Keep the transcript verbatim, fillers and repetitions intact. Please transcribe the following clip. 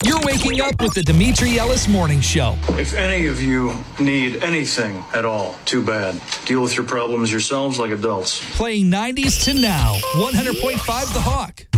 You're waking up with the Demetri Ellis Morning Show. If any of you need anything at all, too bad. Deal with your problems yourselves like adults. Playing nineties to now. one hundred point five The Hawk.